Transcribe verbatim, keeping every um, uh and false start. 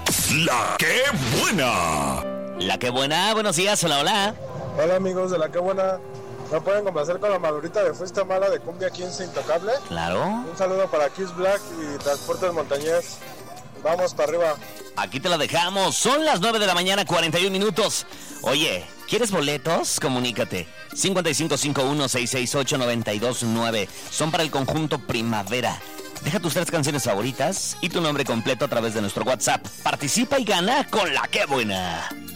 La que buena. La que buena, buenos días, hola, hola. Hola amigos de La que buena. ¿Me pueden complacer con la madurita de Fuiste Mala de Cumbia quince Intocable? Claro. Un saludo para Kiss Black y Transportes Montañés. Vamos para arriba. Aquí te la dejamos. Son las nueve de la mañana, cuarenta y un minutos. Oye, ¿quieres boletos? Comunícate. cinco cinco cinco uno seis seis ocho nueve dos nueve. Son para el conjunto Primavera. Deja tus tres canciones favoritas y tu nombre completo a través de nuestro WhatsApp. Participa y gana con La que buena.